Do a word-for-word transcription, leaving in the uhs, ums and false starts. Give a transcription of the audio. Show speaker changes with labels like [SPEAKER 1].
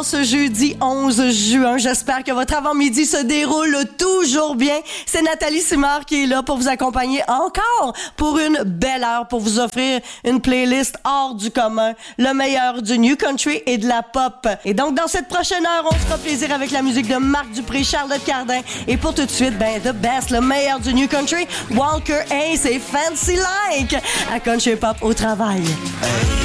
[SPEAKER 1] en ce jeudi onze juin. J'espère que votre avant-midi se déroule toujours bien. C'est Nathalie Simard qui est là pour vous accompagner encore pour une belle heure, pour vous offrir une playlist hors du commun, le meilleur du New Country et de la pop. Et donc, dans cette prochaine heure, on se fera plaisir avec la musique de Marc Dupré, Charlotte Cardin. Et pour tout de suite, ben, the best, le meilleur du New Country, Walker Hayes et Fancy Like à Country Pop au travail.
[SPEAKER 2] Hey.